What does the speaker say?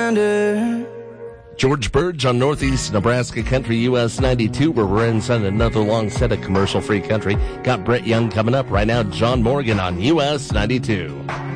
reminder. George Burge on Northeast Nebraska Country US 92, where we're inside another long set of commercial-free country. Got Brett Young coming up right now. John Morgan on US 92.